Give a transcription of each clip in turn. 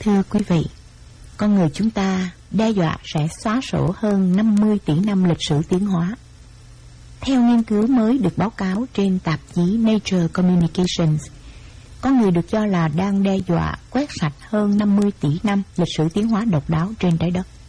Thưa quý vị, con người chúng ta đe dọa sẽ xóa sổ hơn 50 tỷ năm lịch sử tiến hóa. Theo nghiên cứu mới được báo cáo trên tạp chí Nature Communications, con người được cho là đang đe dọa quét sạch hơn 50 tỷ năm lịch sử tiến hóa độc đáo trên trái đất.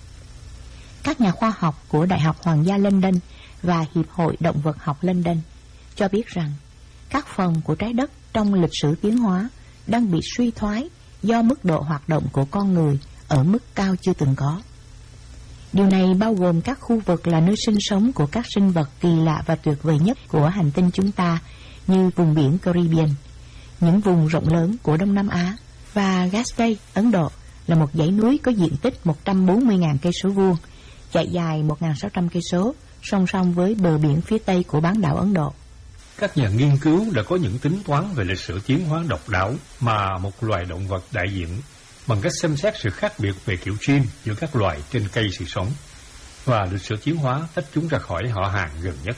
Các nhà khoa học của Đại học Hoàng gia London và Hiệp hội Động vật học London cho biết rằng các phần của trái đất trong lịch sử tiến hóa đang bị suy thoái do mức độ hoạt động của con người ở mức cao chưa từng có. Điều này bao gồm các khu vực là nơi sinh sống của các sinh vật kỳ lạ và tuyệt vời nhất của hành tinh chúng ta, như vùng biển Caribbean, những vùng rộng lớn của Đông Nam Á, và Gaspé, Ấn Độ là một dãy núi có diện tích 140.000 cây số vuông, chạy dài 1.600 cây số, song song với bờ biển phía tây của bán đảo Ấn Độ. Các nhà nghiên cứu đã có những tính toán về lịch sử tiến hóa độc đáo mà một loài động vật đại diện bằng cách xem xét sự khác biệt về kiểu gen giữa các loài trên cây sự sống và lịch sử tiến hóa tách chúng ra khỏi họ hàng gần nhất.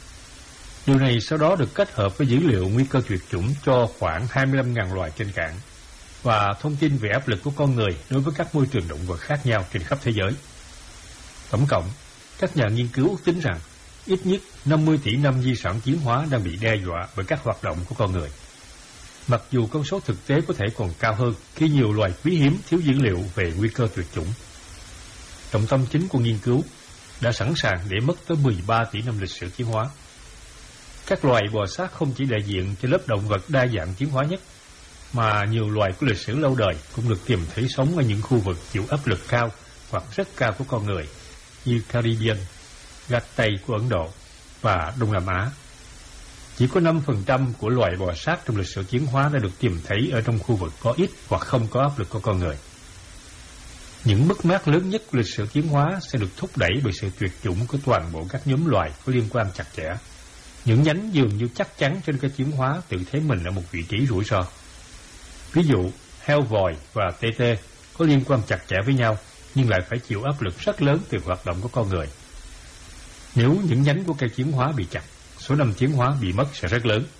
Điều này sau đó được kết hợp với dữ liệu nguy cơ tuyệt chủng cho khoảng 25.000 loài trên cạn và thông tin về áp lực của con người đối với các môi trường động vật khác nhau trên khắp thế giới. Tổng cộng, các nhà nghiên cứu ước tính rằng ít nhất 50 tỷ năm di sản tiến hóa đang bị đe dọa bởi các hoạt động của con người. Mặc dù con số thực tế có thể còn cao hơn khi nhiều loài quý hiếm thiếu dữ liệu về nguy cơ tuyệt chủng. Trọng tâm chính của nghiên cứu đã sẵn sàng để mất tới 13 tỷ năm lịch sử tiến hóa. Các loài bò sát không chỉ đại diện cho lớp động vật đa dạng tiến hóa nhất, mà nhiều loài có lịch sử lâu đời cũng được tìm thấy sống ở những khu vực chịu áp lực cao hoặc rất cao của con người, như Caribbean, gạt Tây của Ấn Độ và Đông Nam Á. Chỉ có 5% của loài bò sát trong lịch sử tiến hóa đã được tìm thấy ở trong khu vực có ít hoặc không có áp lực của con người. Những mất mát lớn nhất của lịch sử tiến hóa sẽ được thúc đẩy bởi sự tuyệt chủng của toàn bộ các nhóm loài có liên quan chặt chẽ. Những nhánh dường như chắc chắn trên cây tiến hóa tự thấy mình ở một vị trí rủi ro. Ví dụ, heo vòi và tê tê có liên quan chặt chẽ với nhau, nhưng lại phải chịu áp lực rất lớn từ hoạt động của con người. Nếu những nhánh của cây tiến hóa bị chặt, số năm tiến hóa bị mất sẽ rất lớn.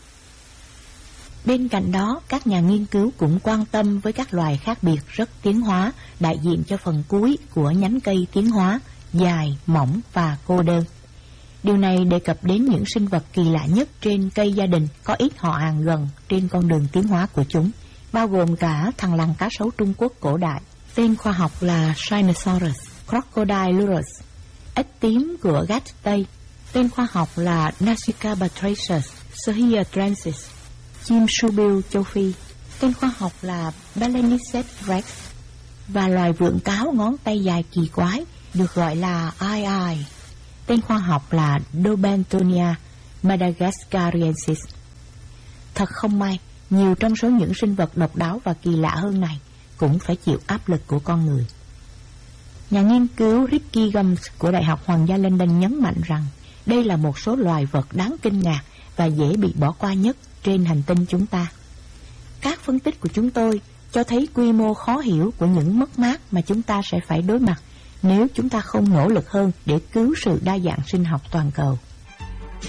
Bên cạnh đó, các nhà nghiên cứu cũng quan tâm với các loài khác biệt rất tiến hóa, đại diện cho phần cuối của nhánh cây tiến hóa, dài, mỏng và cô đơn. Điều này đề cập đến những sinh vật kỳ lạ nhất trên cây gia đình có ít họ hàng gần trên con đường tiến hóa của chúng, bao gồm cả thằn lằn cá sấu Trung Quốc cổ đại, tên khoa học là Spinosaurus, Crocodylurus, ếch tím của Gát Tây, tên khoa học là Nasica batracius, Saheatrensis, chim su biêu châu Phi, tên khoa học là Balaeniceps rex, và loài vượn cáo ngón tay dài kỳ quái được gọi là ai, tên khoa học là Dobentonia madagascariensis. Thật không may, nhiều trong số những sinh vật độc đáo và kỳ lạ hơn này cũng phải chịu áp lực của con người. Nhà nghiên cứu Ricky Gums của Đại học Hoàng gia London nhấn mạnh rằng đây là một số loài vật đáng kinh ngạc và dễ bị bỏ qua nhất trên hành tinh chúng ta. Các phân tích của chúng tôi cho thấy quy mô khó hiểu của những mất mát mà chúng ta sẽ phải đối mặt nếu chúng ta không nỗ lực hơn để cứu sự đa dạng sinh học toàn cầu.